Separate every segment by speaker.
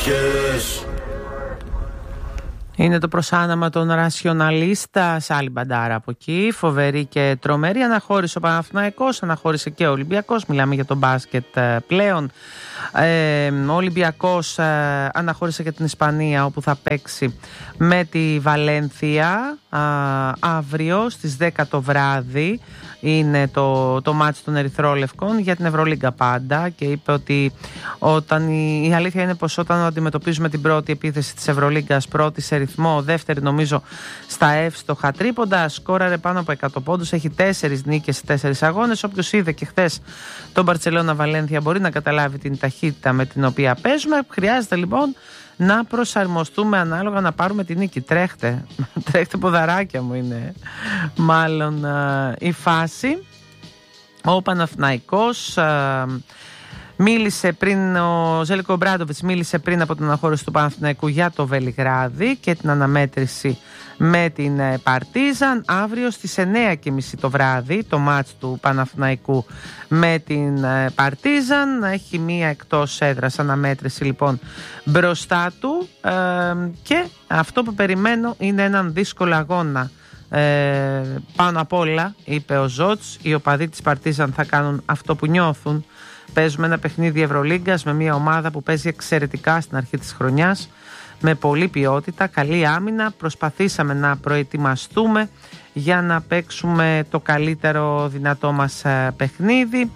Speaker 1: Είναι το προσάναμα των Ρασιοναλίστα, σε άλλη μπαντάρα από εκεί. Φοβερή και τρομερή. Αναχώρησε ο Παναθηναϊκός, αναχώρησε και ο Ολυμπιακός. Μιλάμε για τον μπάσκετ πλέον. Ο Ολυμπιακός αναχώρησε και την Ισπανία, όπου θα παίξει με τη Βαλένθια αύριο στις 10 το βράδυ. Είναι το μάτς των Ερυθρόλευκων για την Ευρωλίγκα πάντα, και είπε ότι η αλήθεια είναι πως όταν αντιμετωπίζουμε την πρώτη επίθεση της Ευρωλίγκας, πρώτη σε ρυθμό, δεύτερη νομίζω στα εύστοχα τρίποντα, σκόραρε πάνω από 100 πόντους, έχει 4 νίκες σε 4 αγώνες. Όποιος είδε και χθες τον Μπαρτσελόνα Βαλένθια μπορεί να καταλάβει την ταχύτητα με την οποία παίζουμε. Χρειάζεται λοιπόν να προσαρμοστούμε ανάλογα να πάρουμε τη νίκη. Τρέχτε ποδαράκια μου, είναι μάλλον η φάση. Ο Παναθηναϊκός μίλησε πριν, ο Ζέλικο Ομπράντοβιτς μίλησε πριν από την αναχώρηση του Παναθηναϊκού για το Βελιγράδι και την αναμέτρηση με την Παρτίζαν. Αύριο στις 9:30 το βράδυ το μάτς του Παναθηναϊκού με την Παρτίζαν. Έχει μία εκτός έδρας αναμέτρηση λοιπόν μπροστά του, και αυτό που περιμένω είναι έναν δύσκολο αγώνα. Πάνω απ' όλα, είπε ο Ζότς, οι οπαδοί της Παρτίζαν θα κάνουν αυτό που νιώθουν. Παίζουμε ένα παιχνίδι Ευρωλίγκας με μια ομάδα που παίζει εξαιρετικά στην αρχή της χρονιάς, με πολλή ποιότητα, καλή άμυνα. Προσπαθήσαμε να προετοιμαστούμε για να παίξουμε το καλύτερο δυνατό μας παιχνίδι,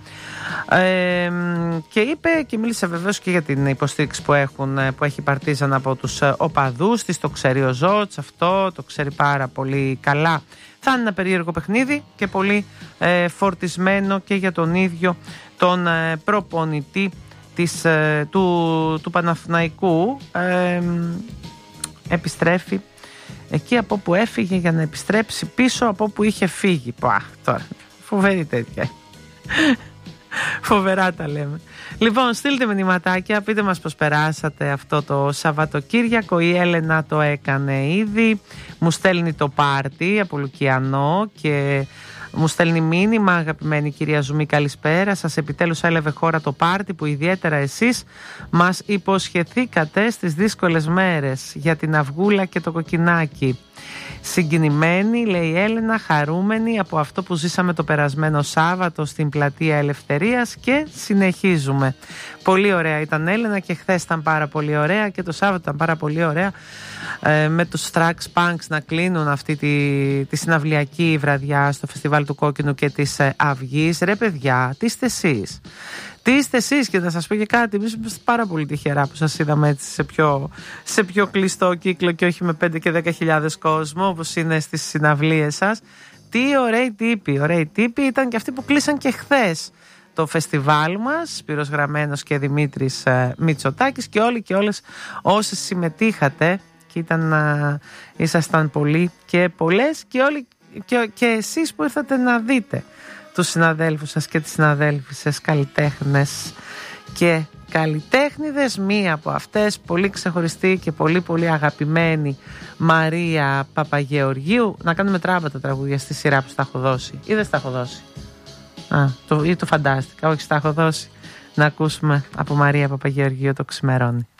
Speaker 1: και είπε και μίλησε βεβαίως και για την υποστήριξη που έχει η Παρτίζαν από τους οπαδούς της. Το ξέρει ο Ζότς αυτό, το ξέρει πάρα πολύ καλά. Θα είναι ένα περίεργο παιχνίδι και πολύ φορτισμένο και για τον ίδιο τον προπονητή του Παναθηναϊκού. Επιστρέφει εκεί από που έφυγε για να επιστρέψει πίσω από που είχε φύγει. Τώρα, φοβερή τέτοια. Φοβερά τα λέμε. Λοιπόν, στείλτε μηνυματάκια, πείτε μας πως περάσατε αυτό το Σαββατοκύριακο. Η Έλενα το έκανε ήδη, μου στέλνει το πάρτι από Λουκιανό και μου στέλνει μήνυμα: αγαπημένη κυρία Ζουμή, καλησπέρα σας. Επιτέλους έλαβε χώρα το πάρτι που ιδιαίτερα εσείς μας υποσχεθήκατε στις δύσκολες μέρες για την αυγούλα και το κοκκινάκι. Συγκινημένη, λέει η Έλενα, χαρούμενη από αυτό που ζήσαμε το περασμένο Σάββατο στην Πλατεία Ελευθερίας, και συνεχίζουμε. Πολύ ωραία ήταν, Έλενα, και χθες ήταν πάρα πολύ ωραία και το Σάββατο ήταν πάρα πολύ ωραία, με τους Strax Punks να κλείνουν αυτή τη συναυλιακή βραδιά στο Φεστιβάλ του Κόκκινου και της Αυγής. Ρε παιδιά, τι είστε εσείς? Τι είστε εσείς? Και να σας πω και κάτι, εμείς είμαστε πάρα πολύ τυχερά που σας είδαμε έτσι σε πιο κλειστό κύκλο και όχι με 5 και 10.000 κόσμο όπως είναι στις συναυλίες σας. Τι ωραίοι τύποι ήταν και αυτοί που κλείσαν και χθες το φεστιβάλ μας, Σπύρος Γραμμένος και Δημήτρης Μητσοτάκης, και όλοι και όλες όσες συμμετείχατε, και ήσασταν πολλοί και πολλές, και όλοι και εσείς που ήρθατε να δείτε τους συναδέλφους σας και τις συναδέλφους σας, καλλιτέχνες και καλλιτέχνηδες. Μία από αυτές, πολύ ξεχωριστή και πολύ πολύ αγαπημένη, Μαρία Παπαγεωργίου. Να κάνουμε τράμπα τα τραγούδια στη σειρά που στα έχω δώσει, ή δεν στα έχω δώσει? Ή το φαντάστηκα? Όχι, στα έχω δώσει. Να ακούσουμε από Μαρία Παπαγεωργίου το Ξημερώνει.